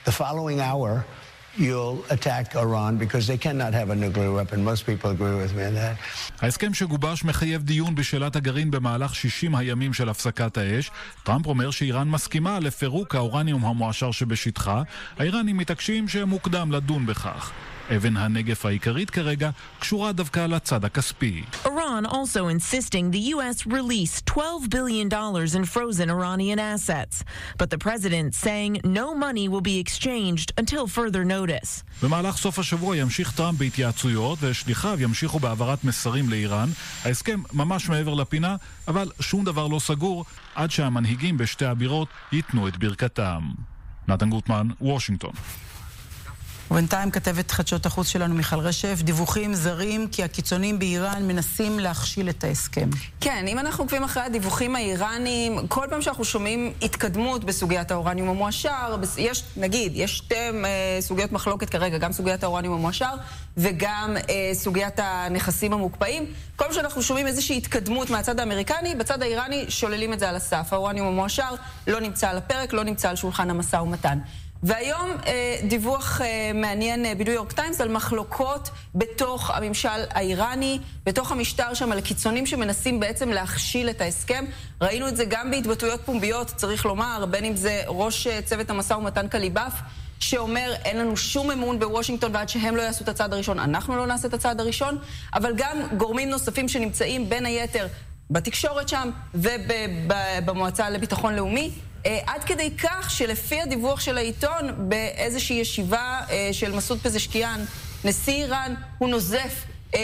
the following hour, you'll attack Iran because they cannot have a nuclear weapon. Most people agree with me on that. ההסכם שגובש מחייב דיון בשאלת הגרעין במהלך 60 הימים של הפסקת האש. טראמפ אומר שאיראן מסכימה לפירוק האורניום המועשר שבשטחה. האיראנים מתעקשים שמוקדם לדון בכך. אבן הנגף העיקרית כרגע קשורה דווקא לצד הכספי. Iran also insisting the U.S. release $12 billion in frozen Iranian assets. But the president saying no money will be exchanged until further notice. במהלך סוף השבוע ימשיך טראמפ בהתייעצויות ושליחיו ימשיכו בהעברת מסרים לאיראן. ההסכם ממש מעבר לפינה, אבל שום דבר לא סגור עד שהמנהיגים בשתי הבירות ייתנו את ברכתם. נתן גוטמן, וושינגטון. ובינתיים כתבת חדשות החוץ שלנו מיכל רשף, דיווחים זרים כי הקיצונים באיראן מנסים להכשיל את ההסכם. כן, אם אנחנו עוקבים אחרי הדיווחים האיראנים, כל פעם שאנחנו שומעים התקדמות בסוגיית האורניום המועשר, יש שתי סוגיות מחלוקת כרגע, גם סוגיית האורניום המועשר וגם סוגיית הנכסים המוקפאים. כל פעם שאנחנו שומעים איזושהי התקדמות מהצד האמריקני, בצד האיראני שוללים את זה על הסף. האורניום המועשר לא נמצא על הפרק, לא נמצא על שולחן המשא ומתן. והיום דיווח מעניין בניו יורק טיימס על מחלוקות בתוך הממשל האיראני, בתוך המשטר שם, על הקיצונים שמנסים בעצם להכשיל את ההסכם. ראינו את זה גם בהתבטאויות פומביות, צריך לומר, בין אם זה ראש צוות המשא ומתן קליבאף, שאומר אין לנו שום אמון בוושינגטון ועד שהם לא יעשו את הצעד הראשון, אנחנו לא נעשה את הצעד הראשון, אבל גם גורמים נוספים שנמצאים בין היתר בתקשורת שם ובמועצה לביטחון לאומי, עד כדי כך שלפי הדיווח של העיתון, באיזושהי ישיבה של מסעוד פזשקיאן, נשיא איראן, הוא נוזף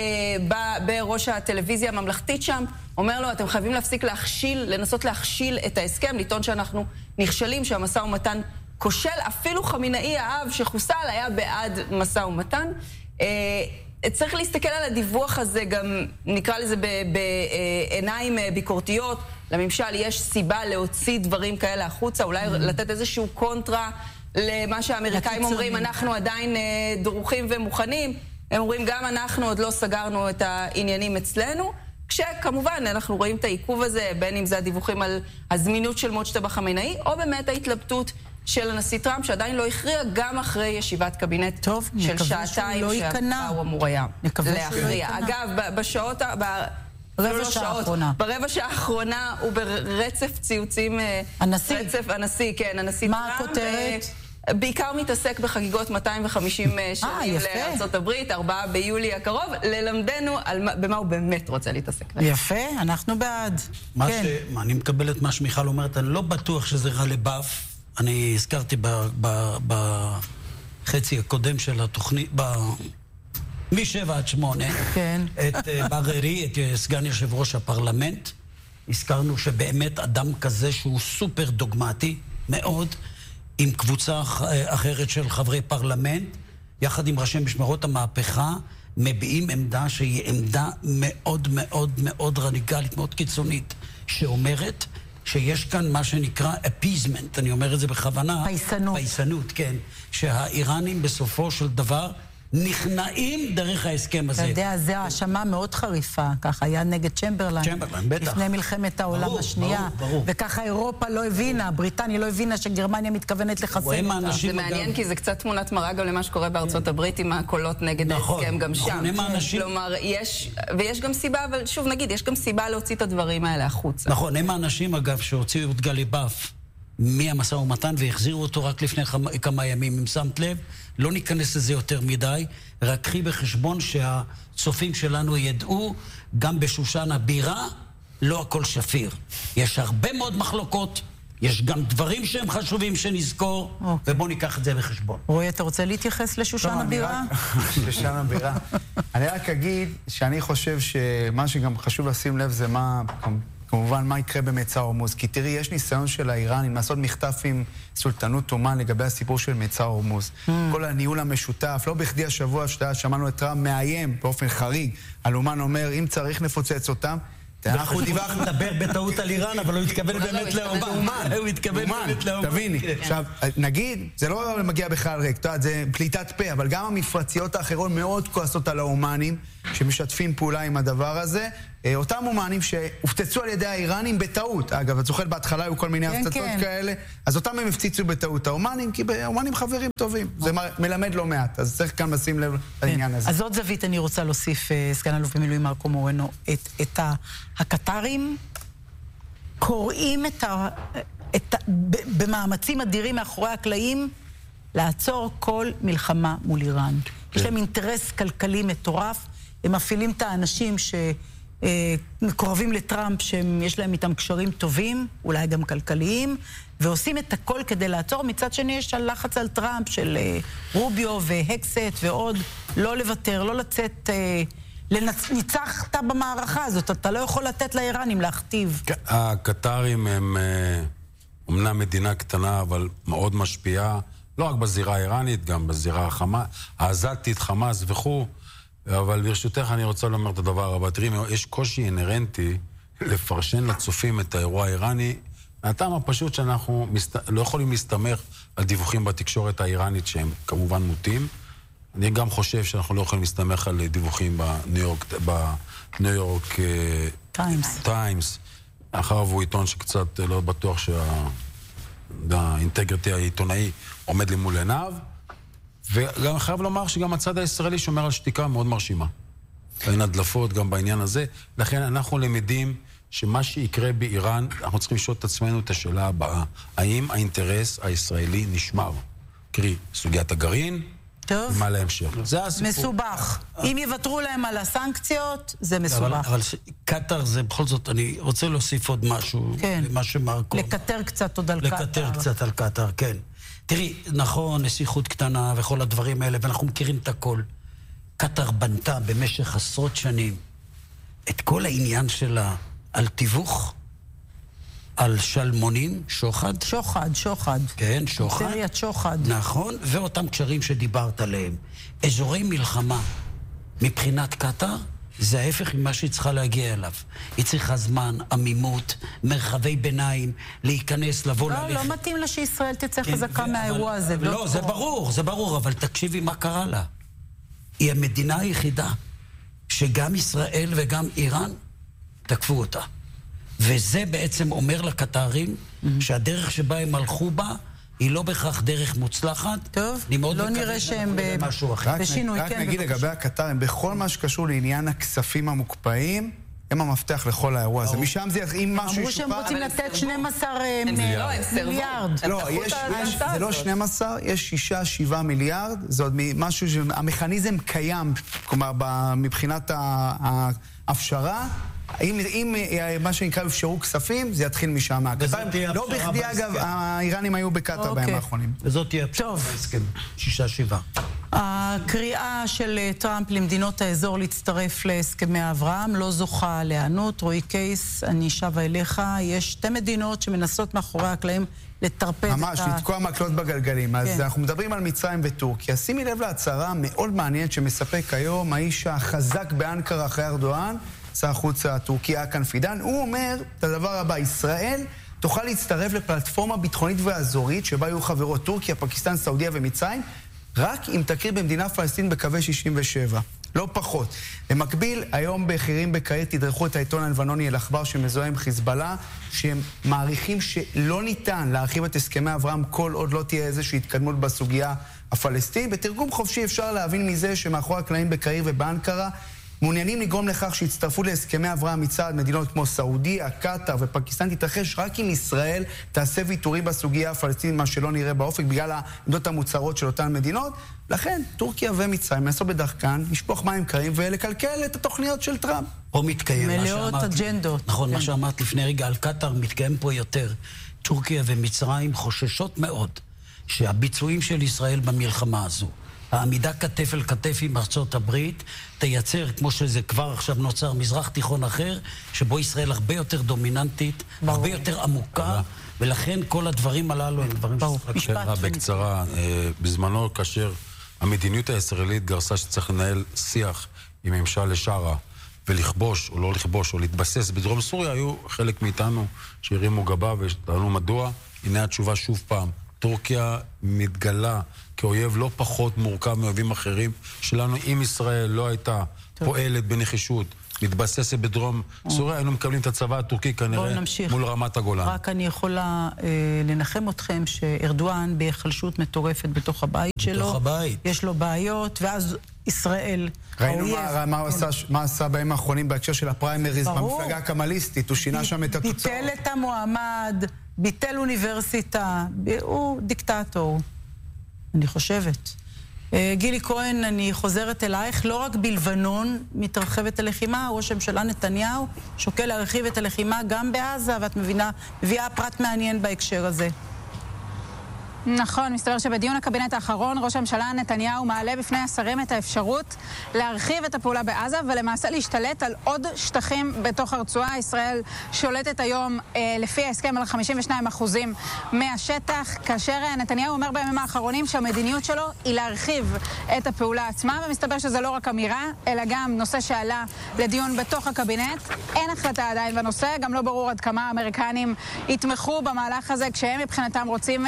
בראש הטלוויזיה הממלכתית שם, אומר לו, אתם חייבים להפסיק לנסות להכשיל את ההסכם, לטעון שאנחנו נכשלים, שהמשא ומתן כושל, אפילו חמינאי האב שחוסל היה בעד משא ומתן. צריך להסתכל על הדיווח הזה, גם נקרא לזה בעיניים ביקורתיות. לממשל יש סיבה להוציא דברים כאלה החוצה, אולי לתת איזשהו קונטרה למה שהאמריקאים אומרים, אנחנו עדיין דרוכים ומוכנים. הם אומרים, גם אנחנו עוד לא סגרנו את העניינים אצלנו, כשכמובן אנחנו רואים את העיכוב הזה, בין אם זה הדיווחים על הזמינות של מוג'טבא חמינאי, או באמת ההתלבטות של הנשיא טראמפ, שעדיין לא הכריע, גם אחרי ישיבת קבינט של שעתיים שהפעם הוא אמור היה להכריע. אגב, ברבע שעה האחרונה הוא ברצף ציוצים, הנשיא, כן, הנשיא טראמפ. מה הכותרת? בעיקר מתעסק בחגיגות 250 שנים לארצות הברית, 4 ביולי הקרוב, ללמדנו במה הוא באמת רוצה להתעסק. יפה, אנחנו בעד. אני מקבל את מה שמיכל אומרת, אני לא בטוח שזה רע לבאף. אני הזכרתי בחצי הקודם של התוכנית, מ-7 עד 8, את בררי, את סגן יושב ראש הפרלמנט. הזכרנו שבאמת אדם כזה שהוא סופר דוגמטי מאוד, עם קבוצה אחרת של חברי פרלמנט, יחד עם ראשי משמרות המהפכה, מביעים עמדה שהיא עמדה מאוד מאוד מאוד רדיקלית, מאוד קיצונית, שאומרת שיש כאן מה שנקרא appeasement, אני אומר את זה בכוונה. פייסנות, כן. שהאיראנים בסופו של דבר נכנעים דרך ההסכם הזה. אתה יודע, זה האשמה מאוד חריפה, ככה היה נגד צ'מברליין. צ'מברליין, בטח. לפני מלחמת העולם השנייה. ברור. וככה אירופה לא הבינה, בריטניה לא הבינה שגרמניה מתכוונת לחסל אותה. זה מעניין כי זה קצת תמונת מראה גם למה שקורה בארצות הברית עם הקולות נגד ההסכם גם שם. כלומר, ויש גם סיבה, אבל שוב נגיד, יש גם סיבה להוציא את הדברים האלה החוצה. נכון, הם האנשים אגב שהוציאו את גליבאף מהמשא ומתן והחזירו אותו רק לפני כמה ימים, אם שמת לב, לא ניכנס לזה יותר מדי, רק קחי בחשבון שהצופים שלנו ידעו, גם בשושן הבירה, לא הכל שפיר. יש הרבה מאוד מחלוקות, יש גם דברים שהם חשובים שנזכור, ובוא ניקח את זה בחשבון. רועי, אתה רוצה להתייחס לשושן הבירה? שושן הבירה. אני רק אגיד שאני חושב שמה שגם חשוב לשים לב זה מה... כמובן, מה יקרה במצע הורמוז? כי תראי, יש ניסיון של האיראנים לעשות מכתב עם סולטנות אומן לגבי הסיפור של מצע הורמוז. כל הניהול המשותף, לא בכדי השבוע שמענו את טראמפ מאיים באופן חריג על אומן אומר, אם צריך נפוצץ אותם, אנחנו דיווחנו לדבר בטעות על איראן, אבל הוא התכוון באמת לאומן. הוא התכוון באמת לאומן. תביני, עכשיו, נגיד, זה לא מגיע בכלל ריק, זה פליטת פה, אבל גם המפרציות האחרות מאוד כועסות על האומנים, שמשתפים פעולה עם הדבר הזה, אותם אומנים שהופצצו על ידי האיראנים בטעות. אגב, את זוכרת, בהתחלה היו כל מיני הפצצות כאלה, אז אותם הם הפציצו בטעות האומנים, כי האומנים חברים טובים. זה מלמד לא מעט, אז צריך כאן לשים לב לעניין הזה. אז עוד זווית אני רוצה להוסיף, סגן אלוף במילואים מרקו מורנו, את הקטרים קוראים במאמצים אדירים מאחורי הקלעים לעצור כל מלחמה מול איראן. יש להם אינטרס כלכלי מטורף, הם מפעילים את האנשים שמקורבים לטראמפ, שיש להם איתם קשרים טובים, אולי גם כלכליים, ועושים את הכל כדי לעצור. מצד שני יש לחץ על טראמפ של רוביו והקסט ועוד, לא לוותר, לא לצאת, ניצחת במערכה הזאת, אתה לא יכול לתת לאיראנים להכתיב. הקטרים הם אומנם מדינה קטנה, אבל מאוד משפיעה, לא רק בזירה האיראנית, גם בזירה העזתית, חמאס וכו'. אבל ברשותך אני רוצה לומר את הדבר הבא. תראי, יש קושי אינרנטי לפרשן לצופים את האירוע האיראני, מהטעם הפשוט שאנחנו לא יכולים להסתמך על דיווחים בתקשורת האיראנית שהם כמובן מוטים. אני גם חושב שאנחנו לא יכולים להסתמך על דיווחים בניו יורק טיימס, אחר הוא עיתון שקצת לא בטוח שהאינטגריטי העיתונאי עומד לי מול עיניו, וגם חייב לומר שגם הצד הישראלי שומר על שתיקה מאוד מרשימה. אין הדלפות גם בעניין הזה, לכן אנחנו למדים שמה שיקרה באיראן, אנחנו צריכים לשאול את עצמנו את השאלה הבאה, האם האינטרס הישראלי נשמר? קרי, סוגיית הגרעין, טוב. מה להמשך. זה הסיפור. מסובך. אם יוותרו להם על הסנקציות, זה מסובך. אבל קטר זה בכל זאת, אני רוצה להוסיף עוד משהו, למה שמרקו. לקטר קצת עוד על קטר. לקטר קצת על קטר, כן. תראי, נכון, נסיכות קטנה וכל הדברים האלה, ואנחנו מכירים את הכל. קטר בנתה במשך עשרות שנים את כל העניין שלה על תיווך, על שלמונים, שוחד. שוחד. כן, שוחד. סריית שוחד. נכון, ואותם קשרים שדיברת עליהם. אזורי מלחמה, מבחינת קטר, זה ההפך ממה שהיא צריכה להגיע אליו. היא צריכה זמן, עמימות, מרחבי ביניים, להיכנס, לבוא ללכת. לא מתאים לה שישראל תצא חזקה מהאירוע הזה. לא, זה ברור, אבל תקשיבי מה קרה לה. היא המדינה היחידה שגם ישראל וגם איראן תקפו אותה. וזה בעצם אומר לקטרים שהדרך שבה הם הלכו בה היא לא בכך דרך מוצלחת. טוב, לא נראה שהם בשינוי. רק נגיד לגבי הקטרים, בכל מה שקשור לעניין הכספים המוקפאים, הם המפתח לכל האירוע הזה. משם זה, אם משהו אמרו שהם רוצים לתת 12 מיליארד. לא, זה לא 12, יש 6-7 מיליארד, זה עוד משהו שהמכניזם קיים, כלומר, מבחינת ההפשרה, אם מה שנקרא אפשרו כספים, זה יתחיל משם. לא בכדי, אגב, האיראנים היו בקטר בימים האחרונים. וזאת תהיה הפשרה בהסכם, 6-7. הקריאה של טראמפ למדינות האזור להצטרף להסכמי אברהם לא זוכה להיענות. רועי קייס, אני שווה אליך. יש 2 מדינות שמנסות מאחורי הקלעים לטרפד את ממש, לתקוע מקלות בגלגלים. אז אנחנו מדברים על מצרים וטורקיה. שימי לב להצהרה מאוד מעניינת שמספק היום האיש החזק באנקרה אחרי ארדואן, שר החוץ הטורקי אקן פידן. הוא אומר את הדבר הבא, ישראל תוכל להצטרף לפלטפורמה ביטחונית ואזורית שבה יהיו חברות טורקיה, פקיסטן, סעודיה ומצרים, רק אם תכיר במדינה פלסטין בקווי 67, לא פחות. במקביל, היום בכירים בקהיר תדרכו את העיתון הלבנוני אל-אחבר שמזוהה עם חיזבאללה, שהם מעריכים שלא ניתן להרחיב את הסכמי אברהם כל עוד לא תהיה איזושהי התקדמות בסוגיה הפלסטינית. בתרגום חופשי אפשר להבין מזה שמאחורי הקלעים בקהיר ובאנקרה מעוניינים לגרום לכך שהצטרפו להסכמי אברהם מצד מדינות כמו סעודיה, קטר ופקיסטן תתרחש רק אם ישראל תעשה ויתורים בסוגיה הפלסטינית, מה שלא נראה באופק בגלל העמדות המוצהרות של אותן מדינות. לכן טורקיה ומצרים מנסות בדרכן לשפוך מים קרים ולקלקל את התוכניות של טראמפ. פה מתקיים מלאות אג'נדות. נכון, מה שאמרת לפני רגע על קטר מתקיים פה יותר. טורקיה ומצרים חוששות מאוד שהביצועים של ישראל במלחמה הזו, העמידה כתף אל כתף עם ארצות הברית, תייצר, כמו שזה כבר עכשיו נוצר, מזרח תיכון אחר, שבו ישראל הרבה יותר דומיננטית, הרבה יותר עמוקה, ולכן כל הדברים הללו הם דברים שצריך לקרוא. בקצרה, בזמנו כאשר המדיניות הישראלית גרסה שצריך לנהל שיח עם ממשל לשרה, ולכבוש או לא לכבוש או להתבסס בדרום סוריה, היו חלק מאיתנו שהרימו גבה ושאלנו מדוע. הנה התשובה שוב פעם, טורקיה מתגלה כאויב לא פחות מורכב מאויבים אחרים שלנו. אם ישראל לא הייתה פועלת בנחישות מתבססת בדרום סוריה, היינו מקבלים את הצבא הטורקי כנראה מול רמת הגולן. רק אני יכולה לנחם אתכם שארדואן בהיחלשות מטורפת בתוך הבית שלו. בתוך הבית. יש לו בעיות, ואז ישראל... ראינו מה עשה בימים האחרונים בהקשר של הפריימריז במפלגה הקמליסטית, הוא שינה שם את התוצאות. ביטל את המועמד, ביטל אוניברסיטה, הוא דיקטטור, אני חושבת. גילי כהן, אני חוזרת אלייך, לא רק בלבנון מתרחבת הלחימה, ראש הממשלה נתניהו שוקל להרחיב את הלחימה גם בעזה, ואת מביאה פרט מעניין בהקשר הזה. נכון, מסתבר שבדיון הקבינט האחרון ראש הממשלה נתניהו מעלה בפני השרים את האפשרות להרחיב את הפעולה בעזה ולמעשה להשתלט על עוד שטחים בתוך הרצועה. ישראל שולטת היום לפי ההסכם על 52% מהשטח, כאשר נתניהו אומר בימים האחרונים שהמדיניות שלו היא להרחיב את הפעולה עצמה, ומסתבר שזה לא רק אמירה, אלא גם נושא שעלה לדיון בתוך הקבינט. אין החלטה עדיין בנושא, גם לא ברור עד כמה האמריקנים יתמכו במהלך הזה, כשהם מבחינתם רוצים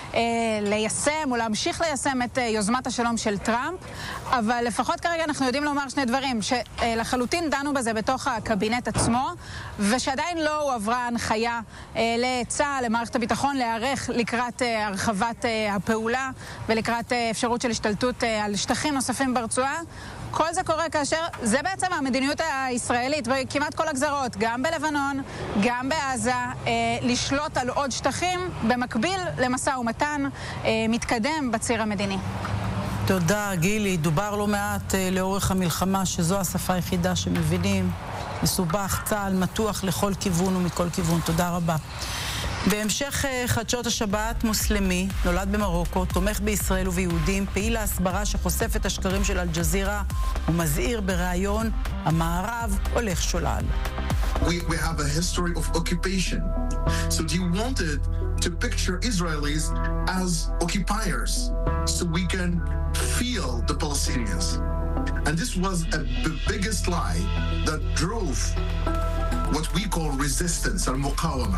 ליישם או להמשיך ליישם את יוזמת השלום של טראמפ, אבל לפחות כרגע אנחנו יודעים לומר שני דברים, שלחלוטין דנו בזה בתוך הקבינט עצמו, ושעדיין לא הועברה הנחיה לצה"ל, למערכת הביטחון, להיערך לקראת הרחבת הפעולה ולקראת אפשרות של השתלטות על שטחים נוספים ברצועה. כל זה קורה כאשר זה בעצם המדיניות הישראלית בכמעט כל הגזרות, גם בלבנון, גם בעזה, לשלוט על עוד שטחים במקביל למשא ומתן מתקדם בציר המדיני. תודה, גילי. דובר לא מעט לאורך המלחמה שזו השפה היחידה שמבינים. מסובך, צה"ל מתוח לכל כיוון ומכל כיוון. תודה רבה. בהמשך חדשות השבת, מוסלמי, נולד במרוקו, תומך בישראל וביהודים, פעיל ההסברה שחושף את השקרים של אל-ג'זירה ומזהיר בראיון המערב הולך שולל. We have a history of occupation. So you wanted to picture Israelis as occupiers so we can feel the Palestinians. And this was the biggest lie that drove what we call resistance and muqawama.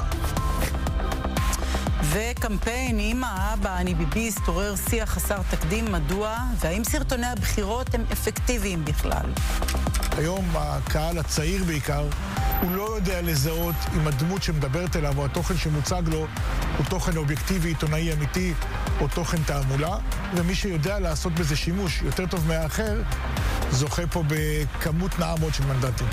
וקמפיין עם האבא, אני ביביסט, עורר שיח חסר תקדים, מדוע? והאם סרטוני הבחירות הם אפקטיביים בכלל? היום הקהל הצעיר בעיקר, הוא לא יודע לזהות אם הדמות שמדברת אליו או התוכן שמוצג לו הוא תוכן אובייקטיבי, עיתונאי אמיתי או תוכן תעמולה, ומי שיודע לעשות בזה שימוש יותר טוב מהאחר, זוכה פה בכמות נאה מאוד של מנדטים.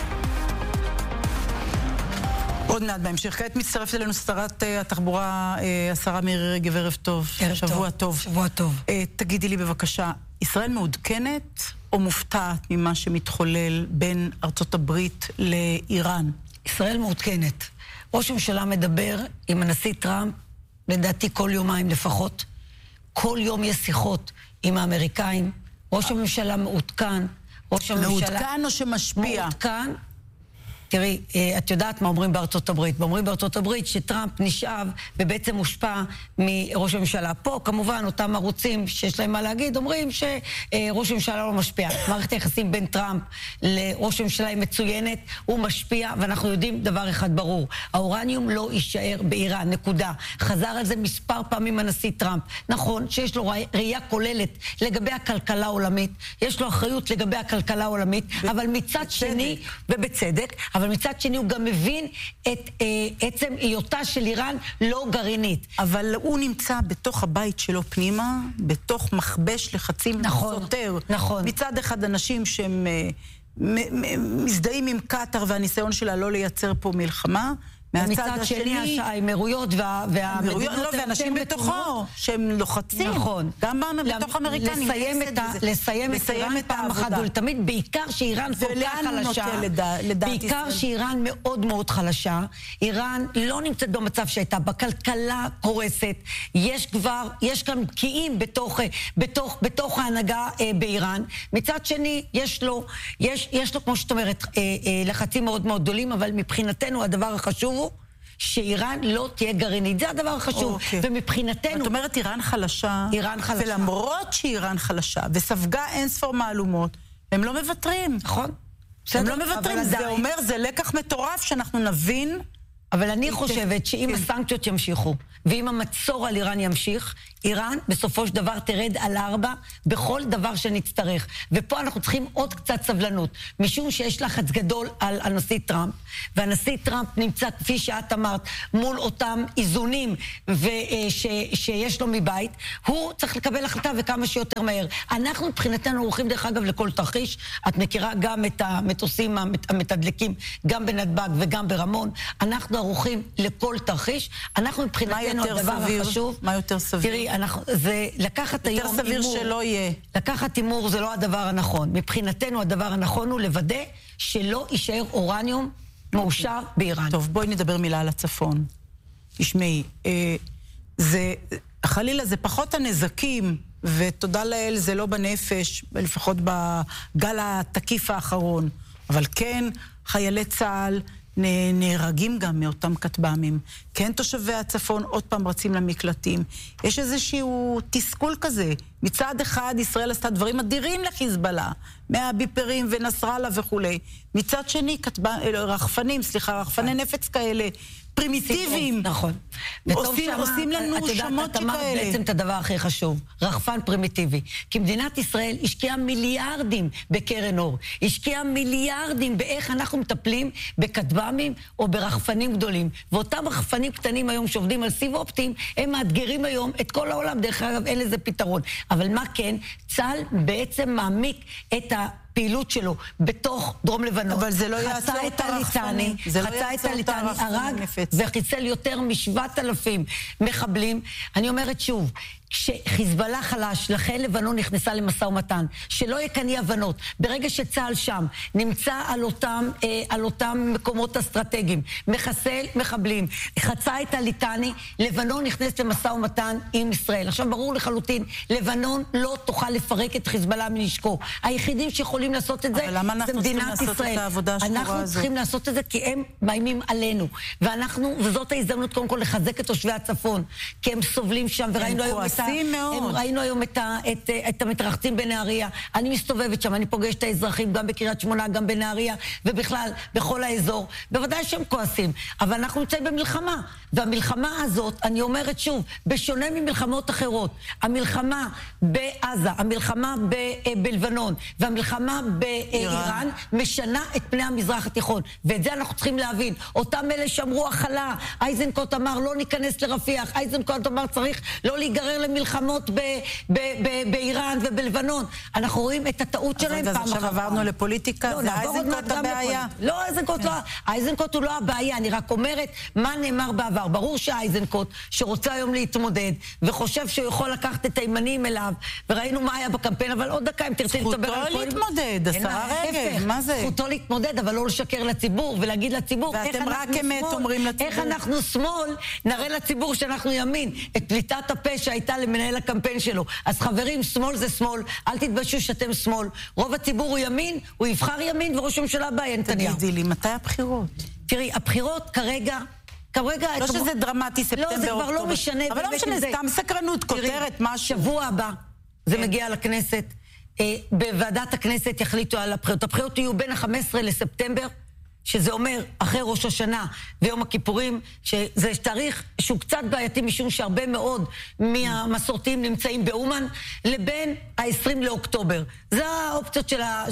עוד מעט בהמשך. כעת מצטרפת אלינו שרת התחבורה, השרה מירי רגב. ערב טוב. שבוע טוב. שבוע טוב. תגידי לי בבקשה, ישראל מעודכנת או מופתעת ממה שמתחולל בין ארצות הברית לאיראן? ישראל מעודכנת. ראש הממשלה מדבר עם הנשיא טראמפ, לדעתי כל יומיים לפחות. כל יום יש שיחות עם האמריקאים. ראש הממשלה מעודכן. מעודכן או שמשפיע? מעודכן. תראי, את יודעת מה אומרים בארצות הברית. אומרים בארצות הברית שטראמפ נשאב ובעצם מושפע מראש הממשלה. פה, כמובן, אותם ערוצים שיש להם מה להגיד, אומרים שראש הממשלה לא משפיע. מערכת היחסים בין טראמפ לראש הממשלה היא מצוינת, הוא משפיע, ואנחנו יודעים דבר אחד ברור. האורניום לא יישאר באיראן, נקודה. חזר על זה מספר פעמים הנשיא טראמפ. נכון שיש לו ראייה כוללת לגבי הכלכלה העולמית, יש לו אחריות לגבי הכלכלה העולמית, אבל מצד שני, ובצדק, אבל מצד שני הוא גם מבין את עצם היותה של איראן לא גרעינית. אבל הוא נמצא בתוך הבית שלו פנימה, בתוך מכבש לחצים סותר. נכון. מצד אחד אנשים שהם מזדהים עם קטר והניסיון שלה לא לייצר פה מלחמה, מצד שני האמירויות והמדינות ואנשים בתוכו שהם לוחצים. נכון. גם בתוך אמריקנים. לסיים את איראן פעם אחת ולתמיד, בעיקר שאיראן כל כך חלשה. בעיקר שאיראן מאוד מאוד חלשה. איראן לא נמצאת במצב שהייתה, בכלכלה קורסת. יש כאן בקיעים בתוך ההנהגה באיראן. מצד שני, יש לו, כמו שאת אומרת, לחצים מאוד מאוד גדולים, אבל מבחינתנו הדבר החשוב הוא שאיראן לא תהיה גרעינית. זה הדבר החשוב. ומבחינתנו... את אומרת איראן חלשה. ולמרות שאיראן חלשה וספגה אין ספור מעלומות, הם לא מוותרים. נכון. הם לא מוותרים. זה אומר, זה לקח מטורף שאנחנו נבין. אבל אני חושבת שאם הסנקציות ימשיכו, ואם המצור על איראן ימשיך, איראן בסופו של דבר תרד על 4 בכל דבר שנצטרך. ופה אנחנו צריכים עוד קצת סבלנות, משום שיש לחץ גדול על הנשיא טראמפ, והנשיא טראמפ נמצא, כפי שאת אמרת, מול אותם איזונים שיש לו מבית. הוא צריך לקבל החלטה וכמה שיותר מהר. אנחנו מבחינתנו עורכים דרך אגב לכל תרחיש. את מכירה גם את המטוסים המתדלקים, גם בנתב"ג וגם ברמון. אנחנו ערוכים לכל תרחיש. אנחנו מבחינתנו הדבר החשוב. מה יותר סביר? תראי, זה לקחת היום יותר סביר שלא יהיה. לקחת אימור זה לא הדבר הנכון. מבחינתנו הדבר הנכון הוא לוודא שלא יישאר אורניום מאושר באיראן. טוב, בואי נדבר מילה על הצפון. תשמעי, חלילה זה פחות הנזקים, ותודה לאל זה לא בנפש, לפחות בגל התקיף האחרון. אבל כן, חיילי צה"ל נהרגים גם מאותם כטב"מים. כן, תושבי הצפון עוד פעם רצים למקלטים. יש איזשהו תסכול כזה. מצד אחד ישראל עשתה דברים אדירים לחיזבאללה, מהביפרים ונסראללה וכו'. מצד שני, רחפני נפץ כאלה, פרימיטיביים. נכון. עושים לנו שמות את אמרת שכאלה. בעצם את הדבר הכי חשוב, רחפן פרימיטיבי. כי מדינת ישראל השקיעה מיליארדים בקרן אור. השקיעה מיליארדים באיך אנחנו מטפלים בכטב"מים או ברחפנים גדולים. ואותם רחפנים קטנים היום שעובדים על סיב אופטיים, הם מאתגרים היום את כל העולם. דרך אגב, אין לזה פתרון. אבל מה כן? צה"ל בעצם מעמיק את הפעילות שלו בתוך דרום לבנון. אבל זה לא יעצור את הרחפנים. חצה את הליטני, הרג וחיסל יותר מ7,000 מחבלים. אני אומרת שוב, כשחיזבאללה חלש, לכן לבנון נכנסה למשא ומתן. שלא יהיה כאן אי הבנות. ברגע שצה"ל שם נמצא על אותם מקומות אסטרטגיים, מחסל מחבלים, חצה את הליטני, לבנון נכנסת למשא ומתן עם ישראל. עכשיו ברור לחלוטין, לבנון לא תוכל לפרק את חיזבאללה מנשקו. היחידים שיכולים לעשות את זה זה מדינת ישראל. אנחנו צריכים לעשות את זה כי הם מאיימים עלינו. וזאת ההזדמנות קודם כל לחזק את תושבי הצפון, כי הם סובלים שם, ראינו היום את המתרחצים בנהריה. אני מסתובבת שם, אני פוגשת את האזרחים גם בקריית שמונה, גם בנהריה, ובכלל בכל האזור. בוודאי שהם כועסים, אבל אנחנו נמצאים במלחמה. והמלחמה הזאת, אני אומרת שוב, בשונה ממלחמות אחרות, המלחמה בעזה, המלחמה בלבנון, והמלחמה באיראן, משנה את פני המזרח התיכון. ואת זה אנחנו צריכים להבין. אותם אלה שאמרו הכלה, אייזנקוט אמר לא ניכנס לרפיח, אייזנקוט אמר צריך לא להיגרר למלחמות באיראן ובלבנון. אנחנו רואים את הטעות שלהם פעם אחת. אז עכשיו עברנו לפוליטיקה, זה אייזנקוט הבעיה? לא, אייזנקוט הוא לא הבעיה, אני רק אומרת מה נאמר בעבר. ברור שאייזנקוט, שרוצה היום להתמודד, וחושב שהוא יכול לקחת את הימנים אליו, וראינו מה היה בקמפיין, אבל עוד דקה, אם תרצי לדבר על זכותו להתמודד, השרה רגב, מה זה? זכותו להתמודד, אבל לא לשקר לציבור, ולהגיד לציבור, ואתם רק אמת אומרים לציבור. איך אנחנו שמאל, נראה לציבור שאנחנו ימין. את פליטת הפה שהייתה למנהל הקמפיין שלו. אז חברים, שמאל זה שמאל, אל תתביישו שאתם שמאל. רוב הציבור הוא ימין, הוא יבחר ימין, וראש הממשלה הבא נתניהו. תגידי לי, מתי הבחירות? תראי, הבחירות כרגע לא שזה דרמטי, ספטמבר, לא, זה כבר לא משנה. אבל לא משנה, סתם סקרנות, כותרת, משהו. שבוע הבא, זה מגיע לכנסת. בוועדת הכנסת יחליטו על הבחירות. הבחירות יהיו בין ה-15 לספטמבר, שזה אומר אחרי ראש השנה ויום הכיפורים, שזה תאריך שהוא קצת בעייתי משום שהרבה מאוד מהמסורתיים נמצאים באומן, לבין ה-20 לאוקטובר. זה האופציות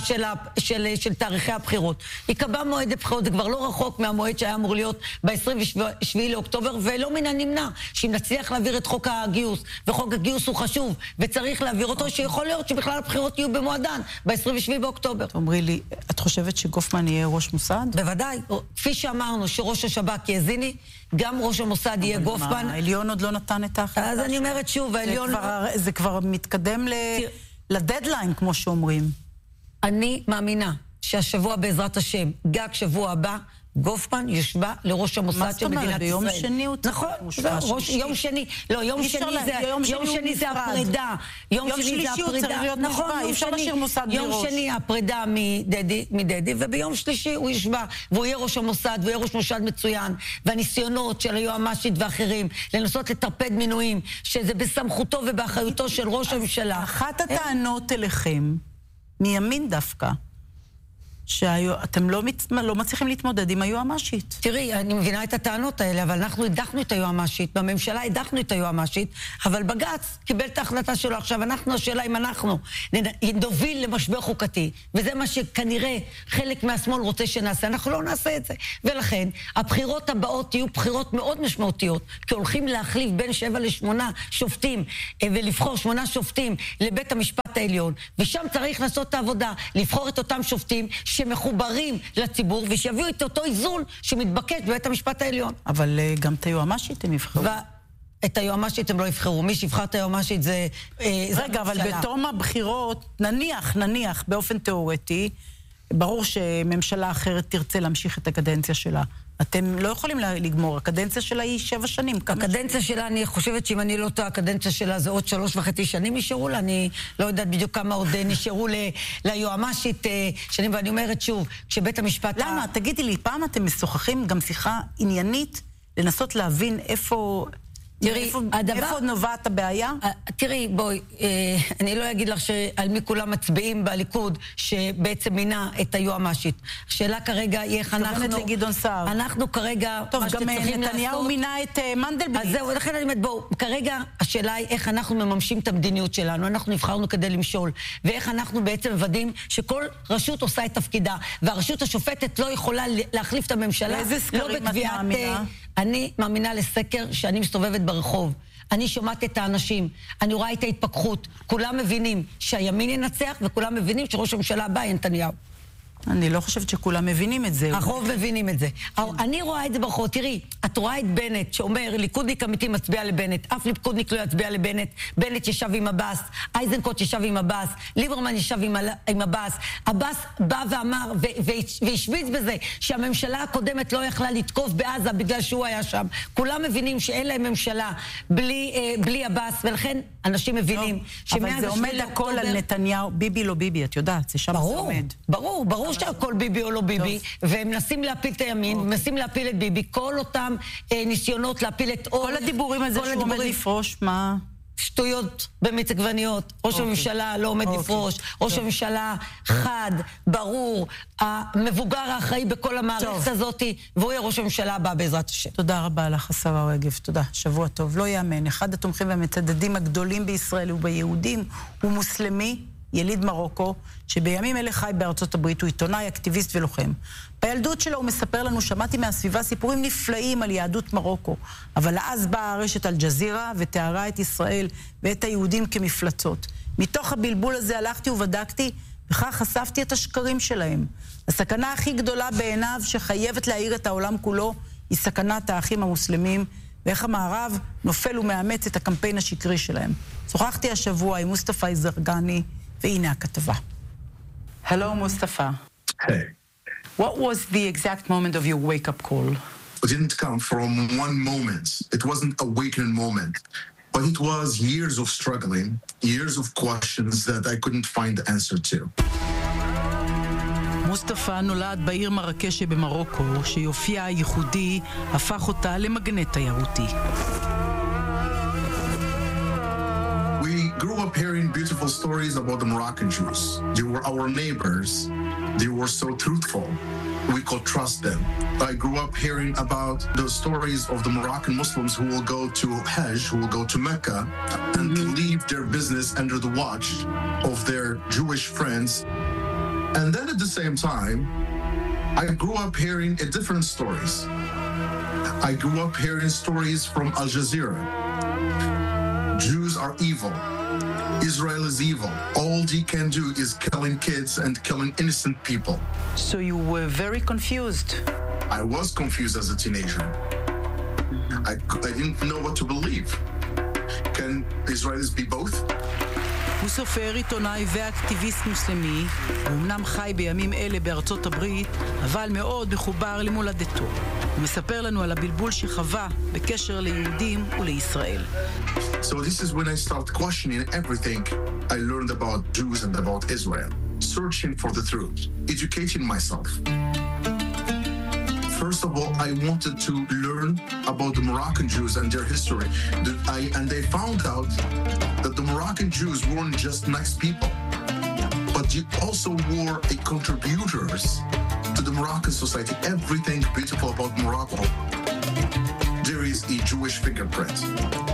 של תאריכי הבחירות. יקבע מועד הבחירות, זה כבר לא רחוק מהמועד שהיה אמור להיות ב-27 לאוקטובר, ולא מן הנמנע שאם נצליח להעביר את חוק הגיוס, וחוק הגיוס הוא חשוב, וצריך להעביר אותו, שיכול להיות שבכלל הבחירות יהיו במועדן ב-27 באוקטובר. תאמרי לי, את חושבת שגופמן יהיה ראש מוסד? בוודאי. כפי שאמרנו שראש השב"כ יזיני, גם ראש המוסד יהיה גופמן. העליון עוד לא נתן את ההחלטה. אז אני אומרת שוב, העליון... זה כבר מתקדם לדדליין, כמו שאומרים. אני מאמינה שהשבוע בעזרת השם, גג שבוע הבא, גופמן יושבע לראש המוסד של מדינת ישראל. ביום שני הוא נכון, יום שני. לא, יום שני זה הפרידה. יום שלישי הוא צריך להיות מושבע, אי אפשר להשאיר מוסד בראש. יום שני הפרידה מדדי, וביום שלישי הוא יושבע, והוא יהיה ראש המוסד, והוא יהיה ראש מוסד מצוין, והניסיונות של היועמ"שית ואחרים, לנסות לטרפד מינויים, שזה בסמכותו ובאחריותו של ראש הממשלה. אחת הטענות אליכם, מימין דווקא, שאתם לא מצליחים להתמודד עם היועמשית. תראי, אני מבינה את הטענות האלה, אבל אנחנו הדחנו את היועמשית, בממשלה הדחנו את היועמשית, אבל בג"ץ קיבל את ההחלטה שלו. עכשיו, השאלה אם אנחנו נוביל למשבר חוקתי, וזה מה שכנראה חלק מהשמאל רוצה שנעשה, אנחנו לא נעשה את זה. ולכן, הבחירות הבאות יהיו בחירות מאוד משמעותיות, כי הולכים להחליף בין 7 ל-8 שופטים, ולבחור 8 שופטים לבית המשפט העליון, ושם צריך לעשות את העבודה, לבחור את אותם שופטים שמחוברים לציבור, ושיביאו את אותו איזון שמתבקש בבית המשפט העליון. אבל גם את היועמשית הם יבחרו. את היועמשית הם לא יבחרו. מי שיבחר את היועמשית זה... רגע, אבל בתום הבחירות, נניח, באופן תיאורטי, ברור שממשלה אחרת תרצה להמשיך את הקדנציה שלה. אתם לא יכולים לגמור, הקדנציה שלה היא 7 שנים. הקדנציה שלה, אני חושבת שאם אני לא טועה, הקדנציה שלה זה עוד 3.5 שנים נשארו לה, אני לא יודעת בדיוק כמה עוד נשארו ליועמשית שנים, ואני אומרת שוב, כשבית המשפט... למה? תגידי לי, פעם אתם משוחחים גם שיחה עניינית, לנסות להבין איפה נובעת הבעיה? תראי, בואי, אני לא אגיד לך שעל מי כולם מצביעים בליכוד שבעצם מינה את היועמשית. השאלה כרגע היא איך אנחנו... תכוונת לגדעון סער. אנחנו כרגע... טוב, גם נתניהו מינה את מנדלבליט. אז זהו, לכן אני אומרת, בואו, כרגע השאלה היא איך אנחנו מממשים את המדיניות שלנו. אנחנו נבחרנו כדי למשול, ואיך אנחנו בעצם מוודאים שכל רשות עושה את תפקידה, והרשות השופטת לא יכולה להחליף את הממשלה. באיזה סקרים את מאמינה? אני מאמינה לסקר שאני מסתובבת ברחוב. אני שומעת את האנשים, אני רואה את ההתפכחות. כולם מבינים שהימין ינצח, וכולם מבינים שראש הממשלה הבא יהיה נתניהו. אני לא חושבת שכולם מבינים את זה. הרוב מבינים את זה. אני רואה את זה ברחוב. תראי, את רואה את בנט שאומר, ליכודניק אמיתי מצביע לבנט, אף ליכודניק לא יצביע לבנט, בנט ישב עם עבאס, אייזנקוט ישב עם עבאס, ליברמן ישב עם עבאס, עבאס בא ואמר, והשוויץ בזה, שהממשלה הקודמת לא יכלה לתקוף בעזה בגלל שהוא היה שם. כולם מבינים שאין להם ממשלה בלי עבאס, ולכן אנשים מבינים אבל זה עומד הכל על נתניהו, ביבי לא ביבי, את יודעת, זה שם זה עומד. ברור שהכל ביבי או לא ביבי, והם מנסים להפיל את הימין, מנסים להפיל את ביבי, כל אותם ניסיונות להפיל את אור. כל הדיבורים על זה שהוא עומד לפרוש, מה? שטויות במיץ עגבניות. ראש הממשלה לא עומד לפרוש, ראש הממשלה חד, ברור, המבוגר האחראי בכל המערכת הזאת, והוא יהיה ראש הממשלה הבא בעזרת השם. תודה רבה לך, השרה רגב, תודה, שבוע טוב. לא יאמן, אחד התומכים והמצדדים הגדולים בישראל וביהודים הוא מוסלמי, יליד מרוקו, שבימים אלה חי בארצות הברית, הוא עיתונאי, אקטיביסט ולוחם. בילדות שלו הוא מספר לנו, שמעתי מהסביבה סיפורים נפלאים על יהדות מרוקו, אבל אז באה הרשת אל-ג'זירה ותיארה את ישראל ואת היהודים כמפלצות. מתוך הבלבול הזה הלכתי ובדקתי, וכך חשפתי את השקרים שלהם. הסכנה הכי גדולה בעיניו שחייבת להעיר את העולם כולו, היא סכנת האחים המוסלמים, ואיך המערב נופל ומאמץ את הקמפיין השקרי שלהם. שוחחתי השבוע עם מוסטפא זרגני, והנה הכתבה. Hello, Mustafa. Hey. What was the exact moment of your wake-up call? It didn't come from one moment. It wasn't a awakening moment. But it was years of struggling, years of questions that I couldn't find the answer to. מוסטפא נולד בעיר מרקש שבמרוקו, שיופייה הייחודי הפך אותה למגנט תיירותי. We grew up hearing beautiful stories about the Moroccan Jews. They were our neighbors. They were so truthful. We could trust them. I grew up hearing about the stories of the Moroccan Muslims who will go to Hajj, who will go to Mecca, and leave their business under the watch of their Jewish friends. And then at the same time, I grew up hearing different stories. I grew up hearing stories from Al Jazeera. Jews are evil. Israel is evil. All he can do is killing kids and killing innocent people. So you were very confused. I was confused as a teenager. I didn't know what to believe. Can Israelis be both? הוא סופר, עיתונאי ואקטיביסט מוסלמי, הוא אמנם חי בימים אלה בארצות הברית, אבל מאוד מחובר למולדתו. הוא מספר לנו על הבלבול שחווה בקשר ליהודים ולישראל. So this is when I started questioning everything I learned about Jews and about Israel. Searching for the truth, educating myself. First of all, I wanted to learn about the Moroccan Jews and their history. And I found out that the Moroccan Jews weren't just nice people, but also were a contributors to the Moroccan society. Everything beautiful about Morocco, there is a Jewish fingerprint.